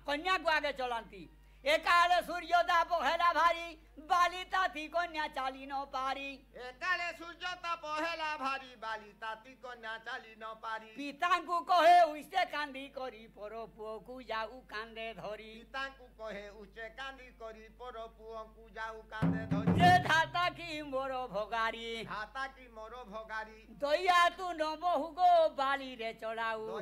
कन्या को आगे चलांती एकाले सूर्योताप हेला भारी बाली ताती कन्या चाली न पारी एकाले सूर्योताप हेला भारी बाली ताती कन्या चाली न पारी पिता को कहे उसे कांदी करी पर पुओ को जाऊ कांदे धरी पिता को कहे उसे कांदी करी पर पुओ को जाऊ कांदे धरी जे धाता की मोरो भोगारी धाता की मोरो भोगारी दया तू न बहु गो बाली रे चढ़ाऊ